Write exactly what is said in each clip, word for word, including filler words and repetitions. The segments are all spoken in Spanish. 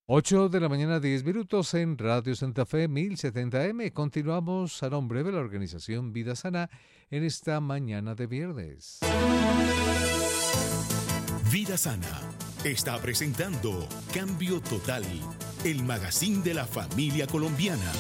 Ocho de la mañana, diez minutos en Radio Santa Fe mil setenta M. Continuamos a nombre de la organización Vida Sana en esta mañana de viernes. Vida Sana está presentando Cambio Total, el magazine de la familia colombiana.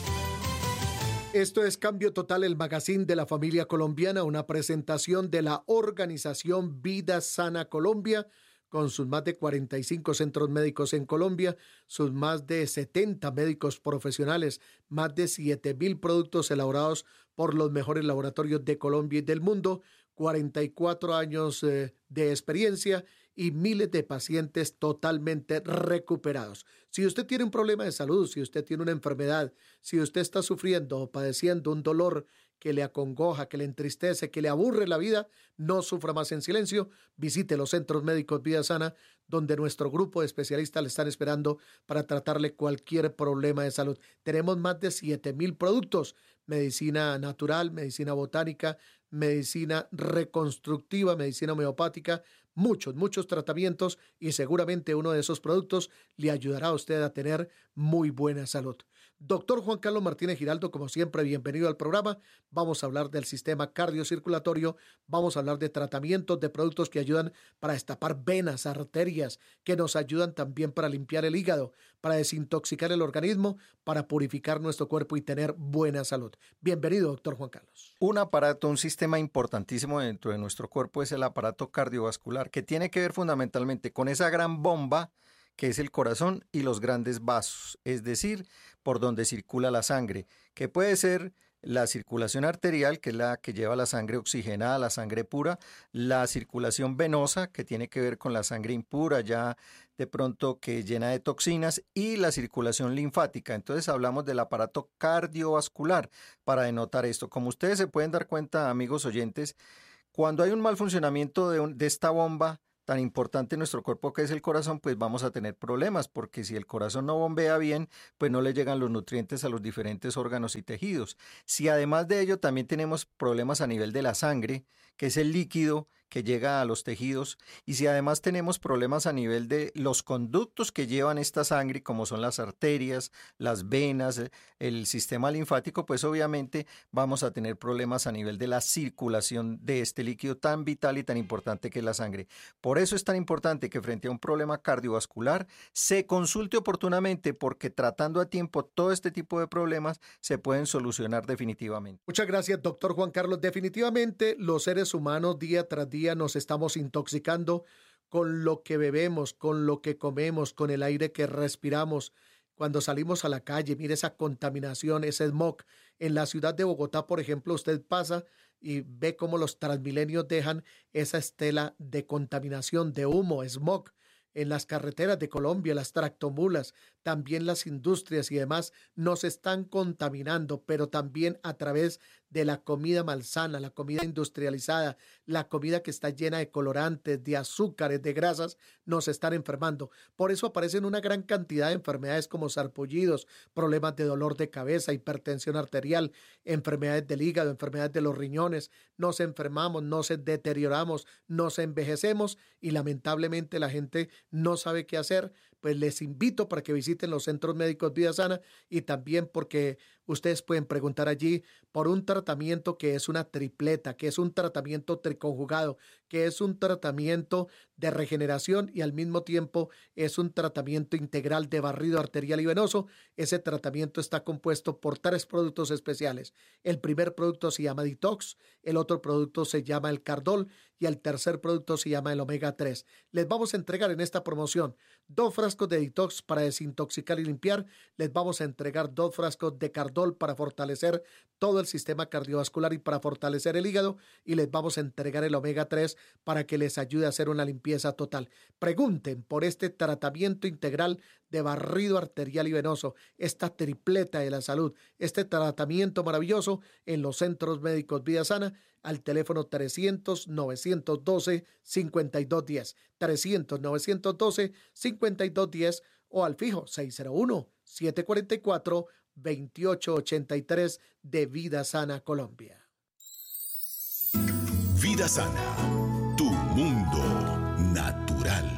Esto es Cambio Total, el magazine de la familia colombiana, una presentación de la organización Vida Sana Colombia, con sus más de cuarenta y cinco centros médicos en Colombia, sus más de setenta médicos profesionales, más de siete mil productos elaborados por los mejores laboratorios de Colombia y del mundo, cuarenta y cuatro años eh, de experiencia y miles de pacientes totalmente recuperados. Si usted tiene un problema de salud, si usted tiene una enfermedad, si usted está sufriendo o padeciendo un dolor que le acongoja, que le entristece, que le aburre la vida, no sufra más en silencio. Visite los centros médicos Vida Sana, donde nuestro grupo de especialistas le están esperando para tratarle cualquier problema de salud. Tenemos más de siete mil productos: medicina natural, medicina botánica, medicina reconstructiva, medicina homeopática, muchos, muchos tratamientos, y seguramente uno de esos productos le ayudará a usted a tener muy buena salud. Doctor Juan Carlos Martínez Giraldo, como siempre, bienvenido al programa. Vamos a hablar del sistema cardiocirculatorio, vamos a hablar de tratamientos, de productos que ayudan para destapar venas, arterias, que nos ayudan también para limpiar el hígado, para desintoxicar el organismo, para purificar nuestro cuerpo y tener buena salud. Bienvenido, doctor Juan Carlos. Un aparato, un sistema importantísimo dentro de nuestro cuerpo es el aparato cardiovascular, que tiene que ver fundamentalmente con esa gran bomba que es el corazón y los grandes vasos, es decir, por donde circula la sangre, que puede ser la circulación arterial, que es la que lleva la sangre oxigenada, la sangre pura, la circulación venosa, que tiene que ver con la sangre impura, ya de pronto que llena de toxinas, y la circulación linfática. Entonces hablamos del aparato cardiovascular para denotar esto. Como ustedes se pueden dar cuenta, amigos oyentes, cuando hay un mal funcionamiento de, un, de esta bomba tan importante en nuestro cuerpo que es el corazón, pues vamos a tener problemas, porque si el corazón no bombea bien, pues no le llegan los nutrientes a los diferentes órganos y tejidos. Si además de ello también tenemos problemas a nivel de la sangre, que es el líquido que llega a los tejidos, y si además tenemos problemas a nivel de los conductos que llevan esta sangre, como son las arterias, las venas, el sistema linfático, pues obviamente vamos a tener problemas a nivel de la circulación de este líquido tan vital y tan importante que es la sangre. Por eso es tan importante que frente a un problema cardiovascular se consulte oportunamente, porque tratando a tiempo todo este tipo de problemas se pueden solucionar definitivamente. Muchas gracias, doctor Juan Carlos. Definitivamente los seres humanos día tras día nos estamos intoxicando con lo que bebemos, con lo que comemos, con el aire que respiramos. Cuando salimos a la calle, mire esa contaminación, ese smog. En la ciudad de Bogotá, por ejemplo, usted pasa y ve cómo los transmilenios dejan esa estela de contaminación, de humo, smog. En las carreteras de Colombia, las tractomulas, también las industrias y demás nos están contaminando, pero también a través de la comida malsana, la comida industrializada, la comida que está llena de colorantes, de azúcares, de grasas, nos están enfermando. Por eso aparecen una gran cantidad de enfermedades como sarpullidos, problemas de dolor de cabeza, hipertensión arterial, enfermedades del hígado, enfermedades de los riñones. Nos enfermamos, nos deterioramos, nos envejecemos y lamentablemente la gente no sabe qué hacer. Pues les invito para que visiten los centros médicos Vida Sana, y también porque ustedes pueden preguntar allí por un tratamiento que es una tripleta, que es un tratamiento triconjugado, que es un tratamiento de regeneración y al mismo tiempo es un tratamiento integral de barrido arterial y venoso. Ese tratamiento está compuesto por tres productos especiales. El primer producto se llama Detox, el otro producto se llama el Cardol y el tercer producto se llama el Omega tres. Les vamos a entregar en esta promoción dos frascos de Detox para desintoxicar y limpiar. Les vamos a entregar dos frascos de Cardol para fortalecer todo el sistema cardiovascular y para fortalecer el hígado, y les vamos a entregar el Omega tres para que les ayude a hacer una limpieza total. Pregunten por este tratamiento integral de barrido arterial y venoso, esta tripleta de la salud, este tratamiento maravilloso en los centros médicos Vida Sana, al teléfono trescientos, novecientos doce, cincuenta y dos diez, trescientos, novecientos doce, cincuenta y dos diez, o al fijo seis cero uno, siete cuatro cuatro, dos ocho ocho tres de Vida Sana Colombia. Vida Sana, tu mundo natural.